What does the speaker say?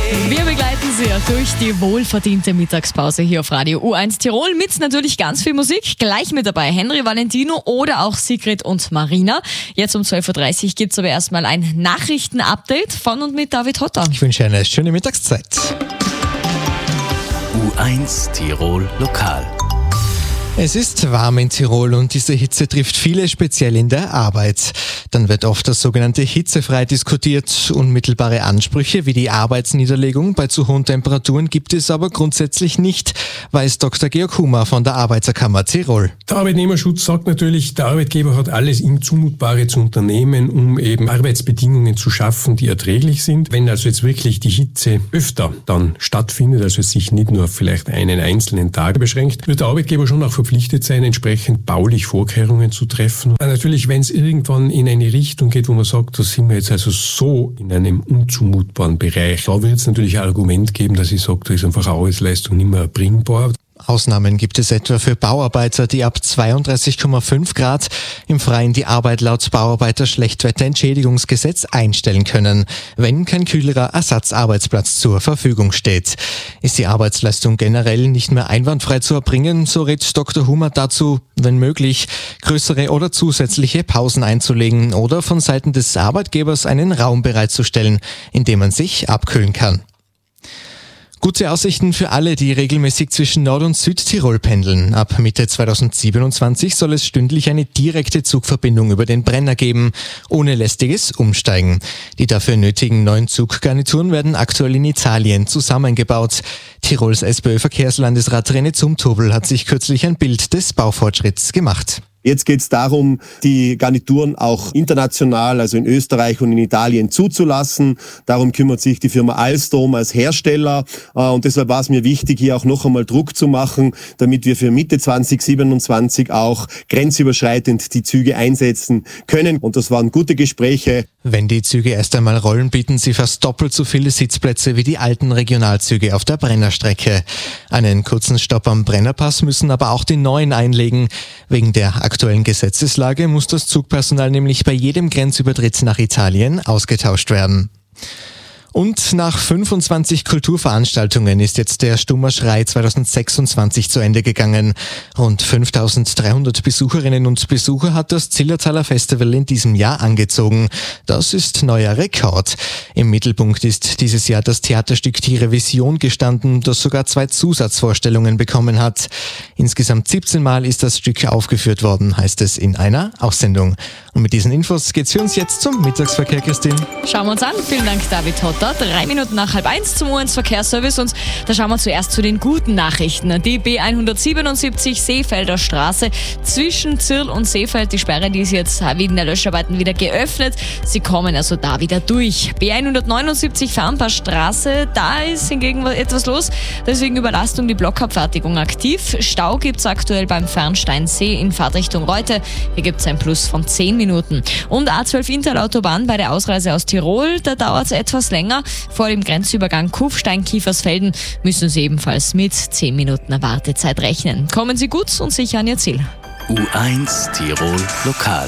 Wir begleiten Sie durch die wohlverdiente Mittagspause hier auf Radio U1 Tirol mit natürlich ganz viel Musik. Gleich mit dabei Henry Valentino oder auch Sigrid und Marina. Jetzt um 12.30 Uhr gibt es aber erstmal ein Nachrichtenupdate von und mit David Hotter. Ich wünsche eine schöne Mittagszeit. U1 Tirol Lokal. Es ist warm in Tirol und diese Hitze trifft viele, speziell in der Arbeit. Dann wird oft das sogenannte hitzefrei diskutiert. Unmittelbare Ansprüche wie die Arbeitsniederlegung bei zu hohen Temperaturen gibt es aber grundsätzlich nicht, weiß Dr. Georg Humer von der Arbeiterkammer Tirol. Der Arbeitnehmerschutz sagt natürlich, der Arbeitgeber hat alles ihm Zumutbare zu unternehmen, um eben Arbeitsbedingungen zu schaffen, die erträglich sind. Wenn also jetzt wirklich die Hitze öfter dann stattfindet, also es sich nicht nur auf vielleicht einen einzelnen Tag beschränkt, wird der Arbeitgeber schon auch verpflichtet sein, entsprechend baulich Vorkehrungen zu treffen. Natürlich, wenn es irgendwann in eine Richtung geht, wo man sagt, da sind wir jetzt also so in einem unzumutbaren Bereich, da wird es natürlich ein Argument geben, dass ich sage, da ist einfach Arbeitsleistung nicht mehr erbringbar. Ausnahmen gibt es etwa für Bauarbeiter, die ab 32,5 Grad im Freien die Arbeit laut Bauarbeiter-Schlechtwetterentschädigungsgesetz einstellen können, wenn kein kühlerer Ersatzarbeitsplatz zur Verfügung steht. Ist die Arbeitsleistung generell nicht mehr einwandfrei zu erbringen, so rät Dr. Humer dazu, wenn möglich, größere oder zusätzliche Pausen einzulegen oder von Seiten des Arbeitgebers einen Raum bereitzustellen, in dem man sich abkühlen kann. Gute Aussichten für alle, die regelmäßig zwischen Nord- und Südtirol pendeln. Ab Mitte 2027 soll es stündlich eine direkte Zugverbindung über den Brenner geben, ohne lästiges Umsteigen. Die dafür nötigen neuen Zuggarnituren werden aktuell in Italien zusammengebaut. Tirols SPÖ-Verkehrslandesrat René Zumtobel hat sich kürzlich ein Bild des Baufortschritts gemacht. Jetzt geht es darum, die Garnituren auch international, also in Österreich und in Italien zuzulassen. Darum kümmert sich die Firma Alstom als Hersteller. Und deshalb war es mir wichtig, hier auch noch einmal Druck zu machen, damit wir für Mitte 2027 auch grenzüberschreitend die Züge einsetzen können. Und das waren gute Gespräche. Wenn die Züge erst einmal rollen, bieten sie fast doppelt so viele Sitzplätze wie die alten Regionalzüge auf der Brennerstrecke. Einen kurzen Stopp am Brennerpass müssen aber auch die neuen einlegen. Wegen der aktuellen Gesetzeslage muss das Zugpersonal nämlich bei jedem Grenzübertritt nach Italien ausgetauscht werden. Und nach 25 Kulturveranstaltungen ist jetzt der Stummerschrei 2026 zu Ende gegangen. Rund 5.300 Besucherinnen und Besucher hat das Zillertaler Festival in diesem Jahr angezogen. Das ist neuer Rekord. Im Mittelpunkt ist dieses Jahr das Theaterstück Die Revision gestanden, das sogar 2 Zusatzvorstellungen bekommen hat. Insgesamt 17 Mal ist das Stück aufgeführt worden, heißt es in einer Aussendung. Und mit diesen Infos geht's für uns jetzt zum Mittagsverkehr, Christine. Schauen wir uns an. Vielen Dank, David Hotter. 3 Minuten nach 12:30 zum U1 Verkehrsservice und da schauen wir zuerst zu den guten Nachrichten. Die B177 Seefelder Straße zwischen Zirl und Seefeld, die Sperre, die ist jetzt wegen der Löscharbeiten wieder geöffnet. Sie kommen also da wieder durch. B179 Farnbachstraße, da ist hingegen etwas los, deswegen Überlastung die Blockabfertigung aktiv. Stau gibt's aktuell beim Fernsteinsee in Fahrtrichtung Reute. Hier gibt's ein Plus von 10 Minuten. Und A12 Interautobahn bei der Ausreise aus Tirol, da dauert es etwas länger. Vor dem Grenzübergang Kufstein-Kiefersfelden müssen Sie ebenfalls mit 10 Minuten Wartezeit rechnen. Kommen Sie gut und sicher an Ihr Ziel. U1 Tirol Lokal.